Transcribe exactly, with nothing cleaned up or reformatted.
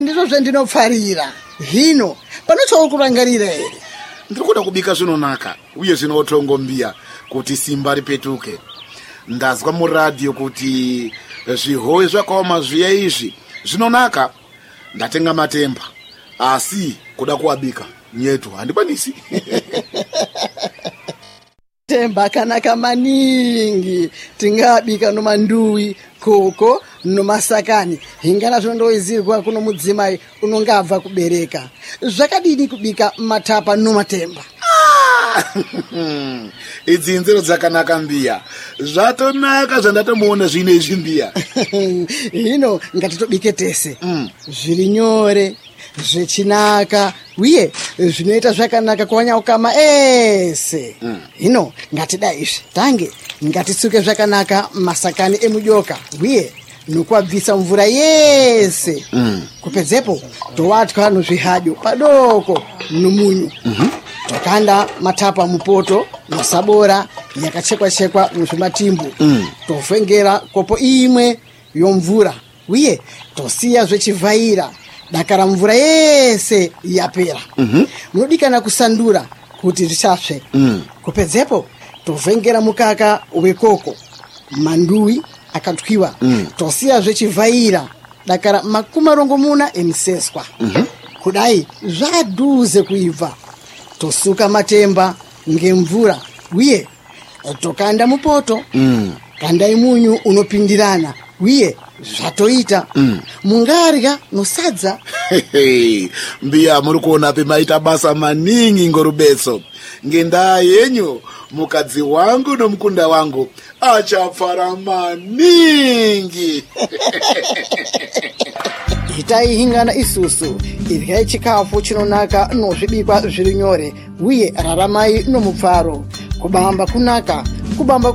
ndizvo zvandinopfarira. Hino panochaukurangarira ere? Ndikuda kubika zvinonaka uye zvinotongombia kuti simba ripetuke. Ndazwa muradio kuti zvihowe zvakaoma zviya izvi zvinonaka. Ndatenga matemba asi kuda kuabika nyetu handikwanisi. Temba kanaka maningi, tingabika nomanduwi, koko, nomasakani. Hingana zvondoizirwa kuno mudzimai unongabva kubereka. Zvakadini kubika matapa nomatemba? Idzi nzero dzakanaka mbiya. Zvatonaka zvandatomuona zvine izvi mbiya. Hino ngatitobike tese. Mm. Zviri nyore, zvechinaka, uye zvinoita zvakanaka kuwanyaukama ese. Mm. Hino ngatida izvi. Tange ngatisuke zvakanaka masakani emujoka, uye nokuabvisa mvura yese. Mm. Kupedzepo towatwa nozvihadyo padoko nomunyu. Mm-hmm. Tokanda matapa mupoto masabora yakachekwa chekwa muzvimatimbu. Mm. Tofengera kopo imwe yomvura, uye tosiya zvechivhaira dakara mvura yese yapera. Mm-hmm. Munodikana kusandura kuti zvisapfe. Mm. Kupedzepo tovhengera mukaka wekoko, manduwi akatwiwa. Mm. Tosiya zvechivhaira dakara makumi rongomuna emiseswa. Mm-hmm. Kudai zvaduze kuibva. Tosuka matemba ngemvura, uye tokanda mupoto. Mm. Kandai munyu unopindirana, uye zvatoita. Mm. Mungarya nosadza. Mbiya muri kuona pemaita basa maningi ngorubetso. Ngendaa yenyu mukadzi wangu nomukunda wangu achapfara maningi. Itai hingana isusu, iryai chikafu chinonaka nozvibikwa zviri nyore, uye raramai nomupfaro. Kubamba kunaka, kubamba